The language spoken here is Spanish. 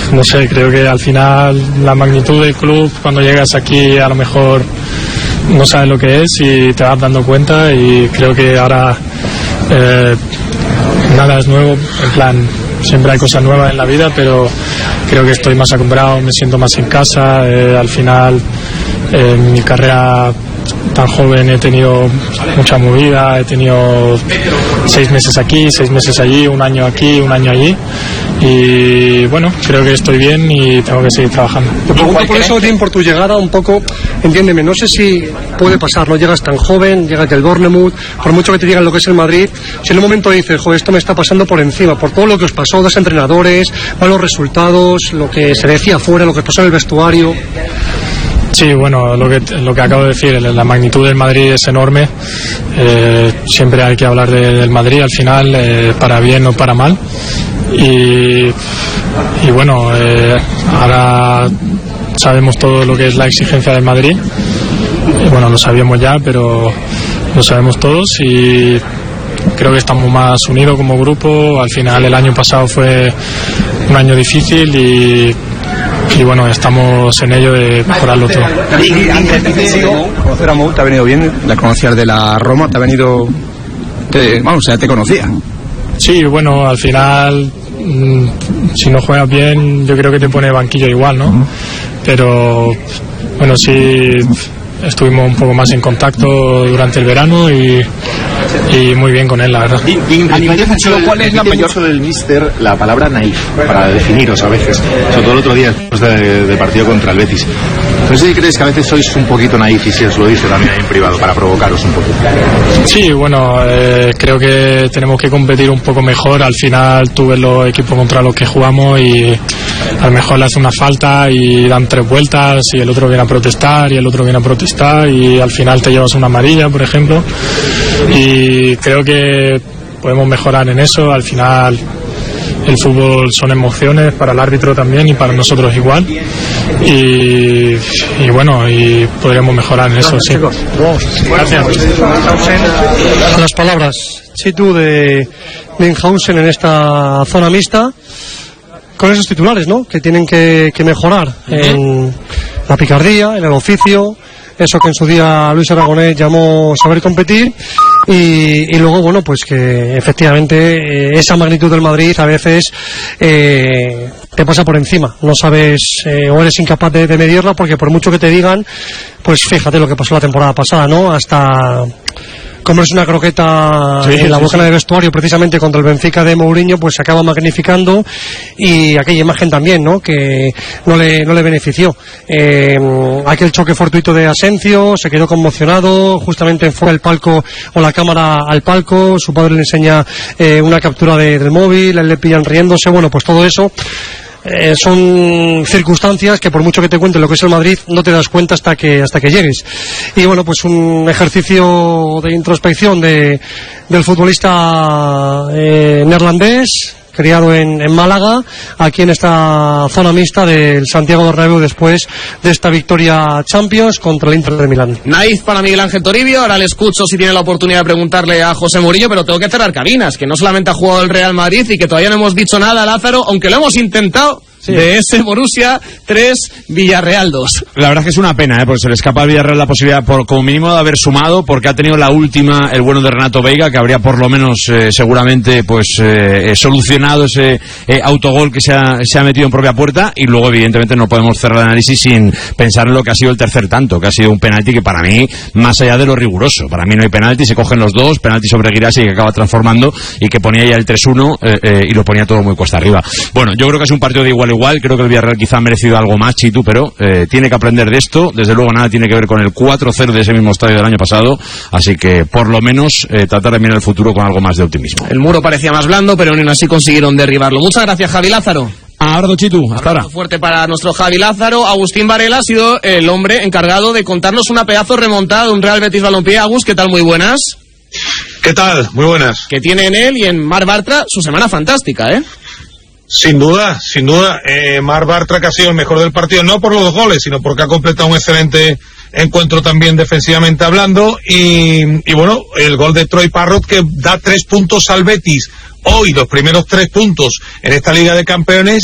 no sé, creo que al final la magnitud del club, cuando llegas aquí a lo mejor no sabes lo que es y te vas dando cuenta, y creo que ahora nada es nuevo, en plan, siempre hay cosas nuevas en la vida, pero creo que estoy más acostumbrado, me siento más en casa. Al final, en mi carrera tan joven he tenido mucha movida, he tenido 6 meses aquí, 6 meses allí, un año aquí, un año allí, y bueno, creo que estoy bien y tengo que seguir trabajando. Te pregunto por eso, Tim, por tu llegada un poco, entiéndeme, no sé si puede pasar, no llegas tan joven, llegas del Bournemouth, por mucho que te digan lo que es el Madrid, si en un momento dices, joder, esto me está pasando por encima, por todo lo que os pasó, 2 entrenadores, malos resultados, lo que se decía afuera, lo que pasó en el vestuario. Sí, bueno, lo que acabo de decir, la magnitud del Madrid es enorme. Siempre hay que hablar del Madrid al final, para bien o para mal. Y bueno, ahora sabemos todo lo que es la exigencia del Madrid. Bueno, lo sabíamos ya, pero lo sabemos todos, y creo que estamos más unidos como grupo. Al final el año pasado fue un año difícil y bueno, estamos en ello de mejorarlo todo. Y antes de conocer a Mou, ¿te ha venido bien? La conocías de la Roma, ¿te ha venido...? Vamos, ya te conocía. Sí, bueno, al final, si no juegas bien, yo creo que te pone banquillo igual, ¿no? Pero, bueno, sí, estuvimos un poco más en contacto durante el verano y muy bien con él, la verdad. A nivel defensivo, ¿cuál es la mayor del míster la palabra naif para definiros a veces? Sobre todo el otro día después del partido contra el Betis. No sé si crees que a veces sois un poquito naif, y si os lo dice también ahí en privado, para provocaros un poco. Sí, bueno, creo que tenemos que competir un poco mejor. Al final tú ves los equipos contra los que jugamos y a lo mejor le hace una falta y dan 3 vueltas y el otro viene a protestar y el otro viene a protestar y al final te llevas una amarilla, por ejemplo. Y creo que podemos mejorar en eso. Al final el fútbol son emociones, para el árbitro también y para nosotros igual, y bueno, y podremos mejorar en eso, sí. Gracias. Las palabras, Chitu, de Minhausen en esta zona mixta, con esos titulares, ¿no?, que tienen que mejorar en la picardía, en el oficio, eso que en su día Luis Aragonés llamó saber competir. Y luego, bueno, pues que efectivamente esa magnitud del Madrid a veces te pasa por encima, no sabes o eres incapaz de medirla, porque por mucho que te digan, pues fíjate lo que pasó la temporada pasada, ¿no? Hasta comerse una croqueta en la boca del vestuario precisamente contra el Benfica de Mourinho, pues se acaba magnificando, y aquella imagen también, ¿no?, que no le benefició. Aquel choque fortuito de Asensio, se quedó conmocionado, justamente enfoca el palco o la cámara al palco, su padre le enseña una captura del móvil, él le pillan riéndose. Bueno, pues todo eso son circunstancias que por mucho que te cuenten lo que es el Madrid no te das cuenta hasta que llegues. Y bueno, pues un ejercicio de introspección del futbolista neerlandés, criado en Málaga, aquí en esta zona mixta del Santiago Bernabéu, después de esta victoria Champions contra el Inter de Milán. Naif para Miguel Ángel Toribio. Ahora le escucho si tiene la oportunidad de preguntarle a José Mourinho, pero tengo que cerrar cabinas, que no solamente ha jugado el Real Madrid y que todavía no hemos dicho nada, Lázaro, aunque lo hemos intentado. Sí. De ese Borussia 3, Villarreal 2. La verdad es que es una pena, porque se le escapa al Villarreal la posibilidad, como mínimo, de haber sumado, porque ha tenido la última, el bueno de Renato Veiga, que habría por lo menos seguramente solucionado ese autogol que se ha metido en propia puerta. Y luego, evidentemente, no podemos cerrar el análisis sin pensar en lo que ha sido el tercer tanto, que ha sido un penalti que para mí, más allá de lo riguroso, para mí no hay penalti, se cogen los dos, penalti sobre Guirassi que acaba transformando y que ponía ya el 3-1 y lo ponía todo muy cuesta arriba. Bueno, yo creo que es un partido de igual. Creo que el Villarreal quizá ha merecido algo más, Chitu, pero tiene que aprender de esto. Desde luego nada tiene que ver con el 4-0 de ese mismo estadio del año pasado, así que por lo menos tratar de mirar el futuro con algo más de optimismo. El muro parecía más blando, pero aún así consiguieron derribarlo. Muchas gracias, Javi Lázaro. Abrazo, Chitu, hasta ahora. Fuerte para nuestro Javi Lázaro. Agustín Varela ha sido el hombre encargado de contarnos una pedazo remontada de un Real Betis Balompié. Agus, ¿qué tal? Muy buenas. ¿Qué tal? Muy buenas. Que tiene en él y en Marc Bartra su semana fantástica, ¿eh? Sin duda. Marc Bartra, que ha sido el mejor del partido, no por los goles, sino porque ha completado un excelente encuentro también defensivamente hablando, y bueno, el gol de Troy Parrott, que da 3 puntos al Betis hoy, los primeros 3 puntos en esta Liga de Campeones,